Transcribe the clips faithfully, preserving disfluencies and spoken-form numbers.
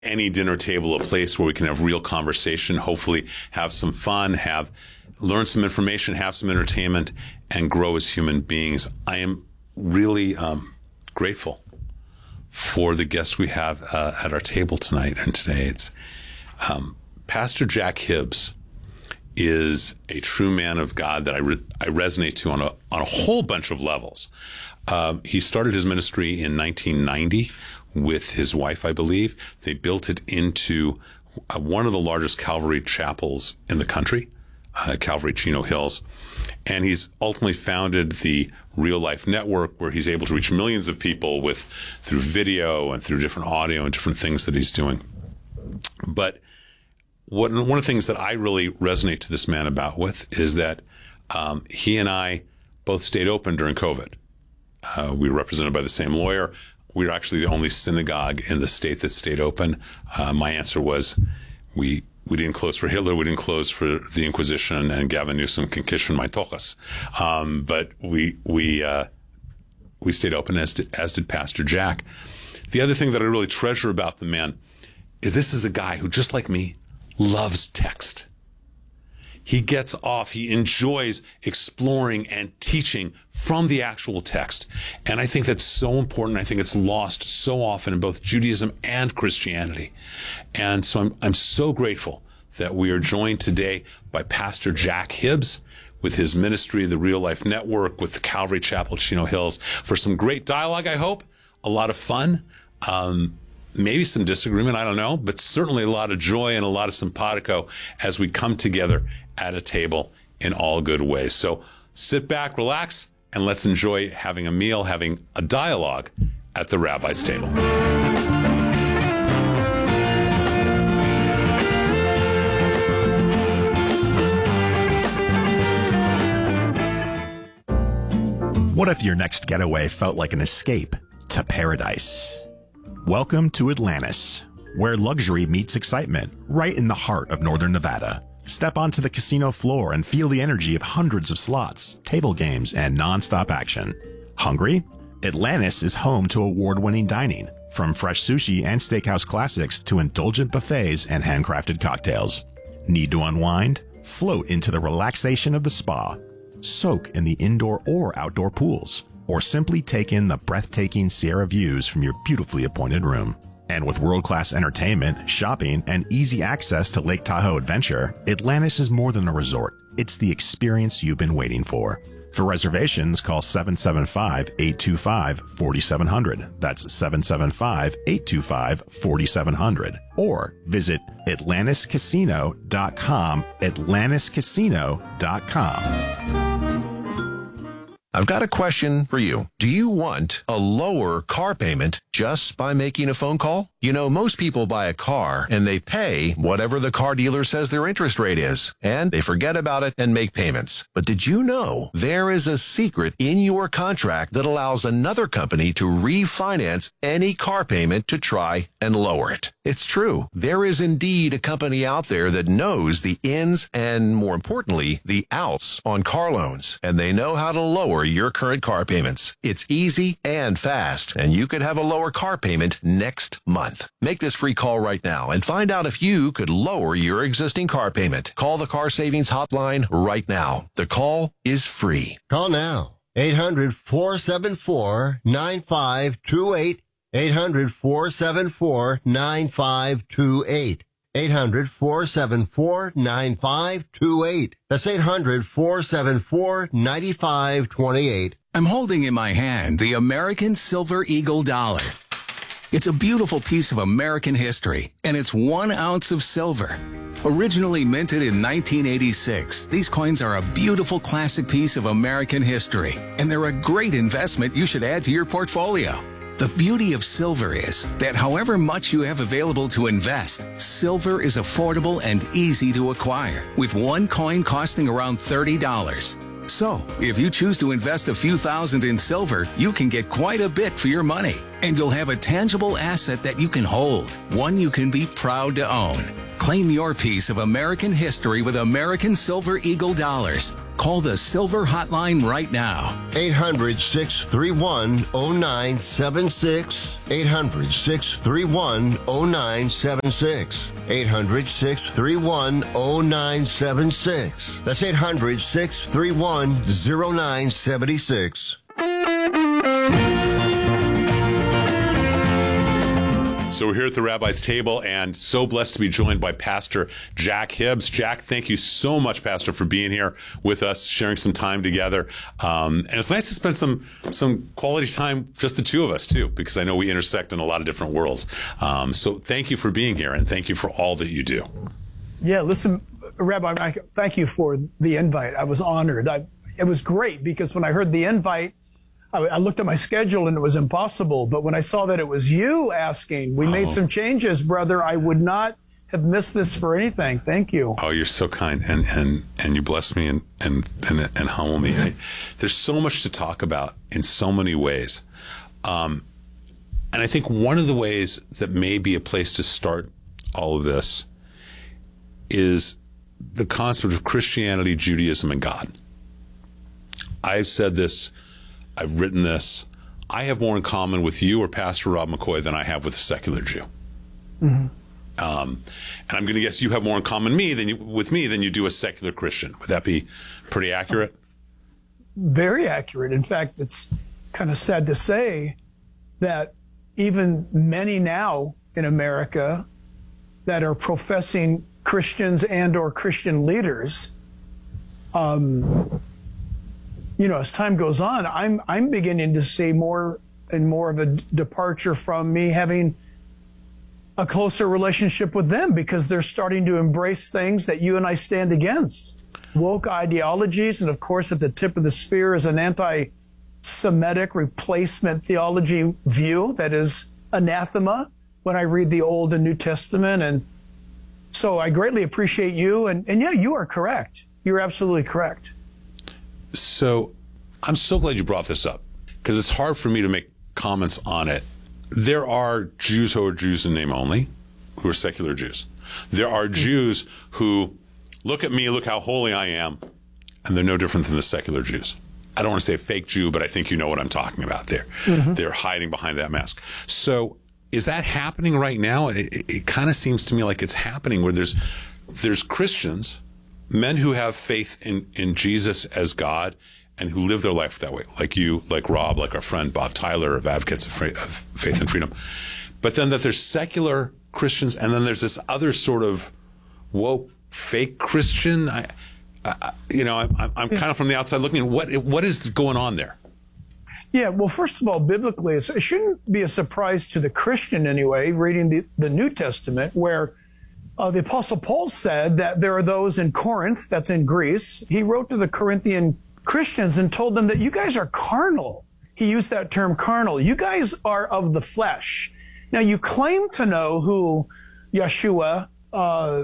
any dinner table a place where we can have real conversation, hopefully have some fun, have learn some information, have some entertainment, and grow as human beings. I am really um, grateful for the guest we have uh, at our table tonight and today. It's um, Pastor Jack Hibbs is a true man of God that I re- I resonate to on a on a whole bunch of levels. Um, he started his ministry in nineteen ninety with his wife, I believe. They built it into uh, one of the largest Calvary chapels in the country, uh, Calvary Chino Hills. And he's ultimately founded the Real Life Network, where he's able to reach millions of people with through video and through different audio and different things that he's doing. But what, one of the things that I really resonate to this man about with is that um, he and I both stayed open during COVID. Uh, we were represented by the same lawyer. We were actually the only synagogue in the state that stayed open. Uh, my answer was, we we didn't close for Hitler, we didn't close for the Inquisition, and Gavin Newsom can kiss my tochas. Um, but we we uh, we stayed open, as did, as did Pastor Jack. The other thing that I really treasure about the man is this is a guy who, just like me, loves text. He gets off, he enjoys exploring and teaching from the actual text. And I think that's so important. I think it's lost so often in both Judaism and Christianity. And so I'm, I'm so grateful that we are joined today by Pastor Jack Hibbs with his ministry, the Real Life Network, with the Calvary Chapel, Chino Hills, for some great dialogue, I hope, a lot of fun, um, maybe some disagreement, I don't know, but certainly a lot of joy and a lot of simpatico as we come together at a table in all good ways. So sit back, relax, and let's enjoy having a meal, having a dialogue at the Rabbi's table. What if your next getaway felt like an escape to paradise? Welcome to Atlantis, where luxury meets excitement, right in the heart of northern Nevada. Step onto the casino floor and feel the energy of hundreds of slots, table games, and non-stop action. Hungry? Atlantis is home to award-winning dining, from fresh sushi and steakhouse classics to indulgent buffets and handcrafted cocktails. Need to unwind? Float into the relaxation of the spa. Soak in the indoor or outdoor pools, or simply take in the breathtaking Sierra views from your beautifully appointed room. And with world-class entertainment, shopping, and easy access to Lake Tahoe Adventure, Atlantis is more than a resort. It's the experience you've been waiting for. For reservations, call seven seven five, eight two five, four seven zero zero. That's seven seven five, eight two five, four seven zero zero. Or visit atlantis casino dot com, atlantis casino dot com. I've got a question for you. Do you want a lower car payment just by making a phone call? You know, most people buy a car and they pay whatever the car dealer says their interest rate is, and they forget about it and make payments. But did you know there is a secret in your contract that allows another company to refinance any car payment to try and lower it? It's true. There is indeed a company out there that knows the ins and, more importantly, the outs on car loans, and they know how to lower your current car payments. It's easy and fast, and you could have a lower car payment next month. Make this free call right now and find out if you could lower your existing car payment. Call the Car Savings Hotline right now. The call is free. Call now. eight hundred, four seven four, nine five two eight. eight hundred, four seven four, nine five two eight. eight hundred, four seven four, nine five two eight. That's eight hundred, four seven four, nine five two eight. I'm holding in my hand the American Silver Eagle dollar. It's a beautiful piece of American history, and it's one ounce of silver. Originally minted in nineteen eighty-six, these coins are a beautiful classic piece of American history, and they're a great investment you should add to your portfolio. The beauty of silver is that however much you have available to invest, silver is affordable and easy to acquire, with one coin costing around thirty dollars. So, if you choose to invest a few thousand in silver, you can get quite a bit for your money, and you'll have a tangible asset that you can hold, one you can be proud to own. Claim your piece of American history with American Silver Eagle dollars. Call the Silver Hotline right now. eight hundred, six three one, oh nine seven six. eight hundred, six three one, oh nine seven six. eight hundred, six three one, oh nine seven six. That's eight hundred, six three one, oh nine seven six. So we're here at the Rabbi's Table, and so blessed to be joined by Pastor Jack Hibbs. Jack, thank you so much, Pastor, for being here with us, sharing some time together. Um, and it's nice to spend some some quality time, just the two of us, too, because I know we intersect in a lot of different worlds. Um, so thank you for being here, and thank you for all that you do. Yeah, listen, Rabbi, I, thank you for the invite. I was honored. I, it was great, because when I heard the invite, I looked at my schedule and it was impossible. But when I saw that it was you asking, we oh. made some changes, brother. I would not have missed this for anything. Thank you. Oh, you're so kind. And, and, and you bless me and, and, and, and humble me. I, there's so much to talk about in so many ways. Um, and I think one of the ways that may be a place to start all of this is the concept of Christianity, Judaism, and God. I've said this. I've written this. I have more in common with you or Pastor Rob McCoy than I have with a secular Jew. Mm-hmm. Um, and I'm going to guess you have more in common me than you, with me than you do a secular Christian. Would that be pretty accurate? Very accurate. In fact, it's kind of sad to say that even many now in America that are professing Christians and or Christian leaders, um, you know, as time goes on, I'm I'm beginning to see more and more of a departure from me having a closer relationship with them, because they're starting to embrace things that you and I stand against. Woke ideologies, and of course at the tip of the spear is an anti-Semitic replacement theology view that is anathema when I read the Old and New Testament. And so I greatly appreciate you. And, and yeah, you are correct. You're absolutely correct. So I'm so glad you brought this up, because it's hard for me to make comments on it. There are Jews who are Jews in name only, who are secular Jews. There are Jews who look at me, look how holy I am, and they're no different than the secular Jews. I don't want to say fake Jew, but I think you know what I'm talking about there. Mm-hmm. They're hiding behind that mask. So is that happening right now? It, it, it kind of seems to me like it's happening where there's there's Christians, men who have faith in, in Jesus as God and who live their life that way, like you, like Rob, like our friend Bob Tyler of Advocates of, Fra- of Faith and Freedom. But then that there's secular Christians, and then there's this other sort of woke, fake Christian. I, I, you know, I'm, I'm kind of from the outside looking at what what is going on there. Yeah, well, first of all, biblically, it's, it shouldn't be a surprise to the Christian anyway, reading the, the New Testament, where Uh, the Apostle Paul said that there are those in Corinth, that's in Greece. He wrote to the Corinthian Christians and told them that you guys are carnal. He used that term carnal. You guys are of the flesh. Now, you claim to know who Yeshua, uh,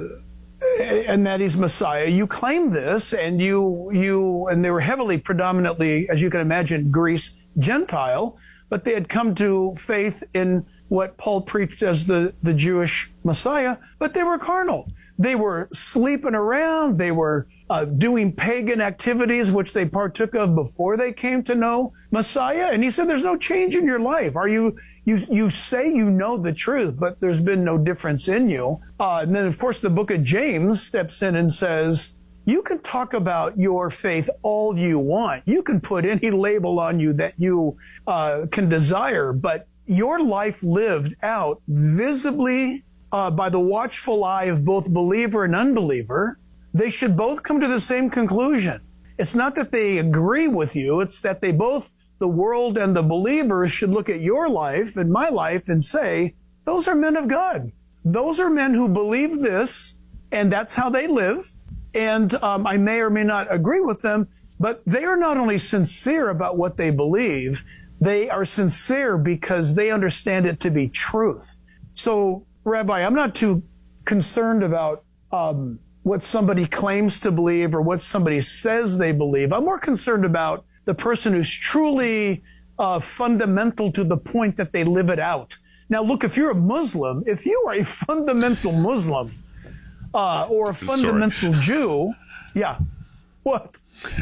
and that he's Messiah. You claim this, and you, you, and they were heavily predominantly, as you can imagine, Greece Gentile, but they had come to faith in what Paul preached as the, the Jewish Messiah, but they were carnal. They were sleeping around. They were uh, doing pagan activities, which they partook of before they came to know Messiah. And he said, there's no change in your life. Are you, you, you say you know the truth, but there's been no difference in you. Uh, and then, of course, the book of James steps in and says, you can talk about your faith all you want. You can put any label on you that you uh, can desire, but your life lived out visibly uh, by the watchful eye of both believer and unbeliever, they should both come to the same conclusion. It's not that they agree with you. It's that they both, the world and the believers, should look at your life and my life and say, those are men of God. Those are men who believe this, and that's how they live. And um, I may or may not agree with them, but they are not only sincere about what they believe, they are sincere because they understand it to be truth. So, Rabbi, I'm not too concerned about um, what somebody claims to believe or what somebody says they believe. I'm more concerned about the person who's truly uh, fundamental to the point that they live it out. Now, look, if you're a Muslim, if you are a fundamental Muslim uh, or a fundamental Jew, yeah, What?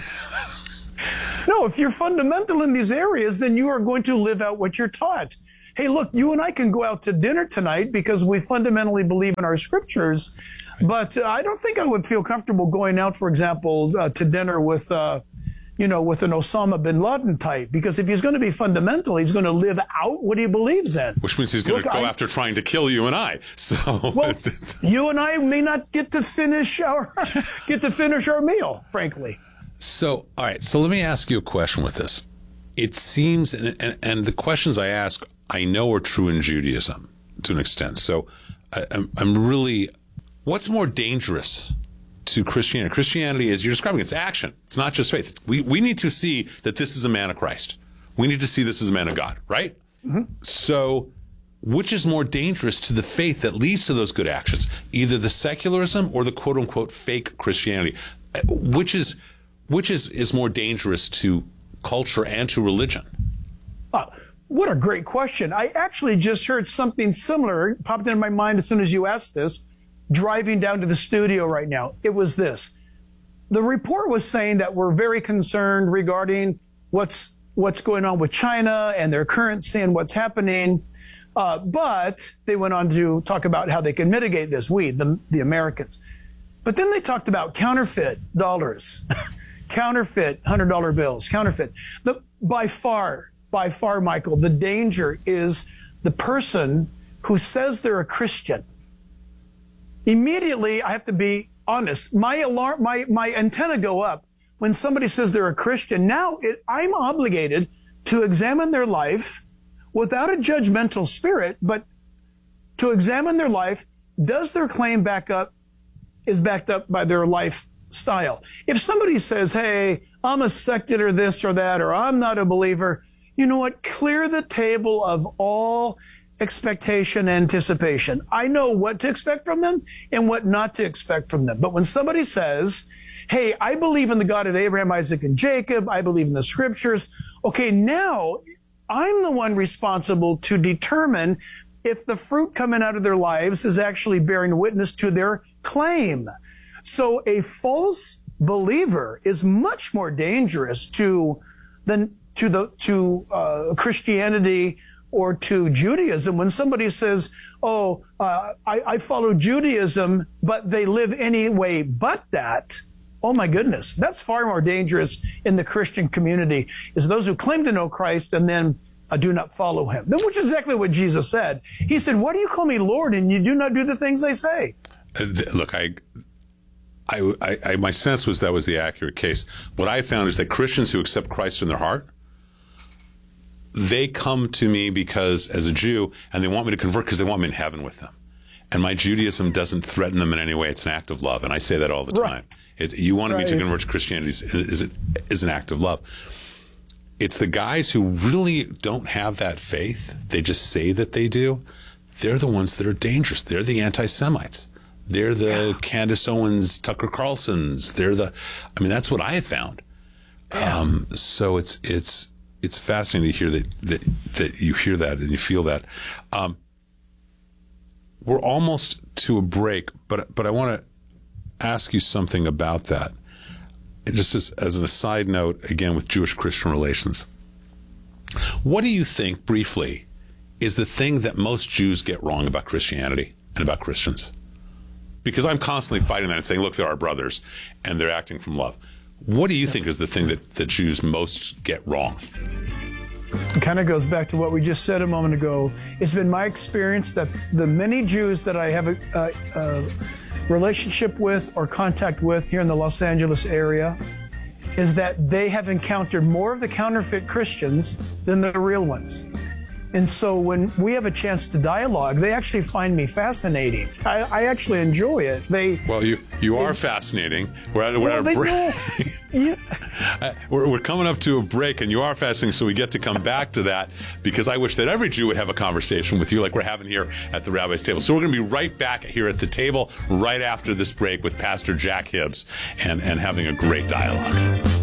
No, if you're fundamental in these areas, then you are going to live out what you're taught. Hey, look, you and I can go out to dinner tonight because we fundamentally believe in our scriptures, but uh, I don't think I would feel comfortable going out, for example, uh, to dinner with, uh, you know, with an Osama bin Laden type, because if he's going to be fundamental, he's going to live out what he believes in. Which means he's going to go I, after trying to kill you and I. So, well, you and I may not get to finish our get to finish our meal, frankly. So, all right. So let me ask you a question with this. It seems, and, and, and the questions I ask, I know are true in Judaism to an extent. So I, I'm, I'm really, what's more dangerous to Christianity? Christianity is, you're describing, it's action. It's not just faith. We, we need to see that this is a man of Christ. We need to see this as a man of God, right? Mm-hmm. So which is more dangerous to the faith that leads to those good actions? Either the secularism or the quote unquote fake Christianity. Which is, which is, is more dangerous to culture and to religion? Uh, what a great question. I actually just heard something similar, it popped into my mind as soon as you asked this, driving down to the studio right now. It was this. The report was saying that we're very concerned regarding what's what's going on with China and their currency and what's happening. Uh, but they went on to talk about how they can mitigate this, we, the, the Americans. But then they talked about counterfeit dollars, counterfeit one hundred dollar bills, counterfeit. The, by far, by far, Michael, the danger is the person who says they're a Christian. Immediately, I have to be honest, my alarm, my, my antenna go up when somebody says they're a Christian. Now it, I'm obligated to examine their life without a judgmental spirit, but to examine their life. Does their claim back up, is backed up by their lifestyle? If somebody says, hey, I'm a secular this or that, or I'm not a believer, you know what? Clear the table of all expectation, anticipation. I know what to expect from them and what not to expect from them. But when somebody says, hey, I believe in the God of Abraham, Isaac, and Jacob, I believe in the scriptures. Okay, now I'm the one responsible to determine if the fruit coming out of their lives is actually bearing witness to their claim. So a false believer is much more dangerous to than to the to uh, Christianity or to Judaism. When somebody says, oh, uh, I, I follow Judaism, but they live any way but that, oh my goodness, that's far more dangerous in the Christian community, is those who claim to know Christ and then uh, do not follow him. Which is exactly what Jesus said. He said, why do you call me Lord and you do not do the things I say? Uh, th- look, I, I, I, I, my sense was that was the accurate case. What I found is that Christians who accept Christ in their heart, they come to me because, as a Jew, and they want me to convert because they want me in heaven with them. And my Judaism doesn't threaten them in any way. It's an act of love. And I say that all the time. Right. It, you wanted right. me to convert to Christianity is, is, is an act of love. It's the guys who really don't have that faith. They just say that they do. They're the ones that are dangerous. They're the anti-Semites. They're the yeah. Candace Owens, Tucker Carlsons. They're the, I mean, that's what I have found. Yeah. Um, so it's, it's, it's fascinating to hear that, that, that you hear that and you feel that. Um, we're almost to a break, but, but I want to ask you something about that. Just as, as an aside note, again, with Jewish-Christian relations. What do you think, briefly, is the thing that most Jews get wrong about Christianity and about Christians? Because I'm constantly fighting that and saying, look, they're our brothers, and they're acting from love. What do you think is the thing that, that Jews most get wrong? It kind of goes back to what we just said a moment ago. It's been my experience that the many Jews that I have a, a, a relationship with or contact with here in the Los Angeles area is that they have encountered more of the counterfeit Christians than the real ones. And so when we have a chance to dialogue, they actually find me fascinating. I, I actually enjoy it. They well, you you are they, fascinating. We're at, we're well, at a break. Yeah. we're, we're coming up to a break, and you are fascinating. So we get to come back to that because I wish that every Jew would have a conversation with you, like we're having here at the Rabbi's Table. So we're going to be right back here at the table right after this break with Pastor Jack Hibbs, and and having a great dialogue.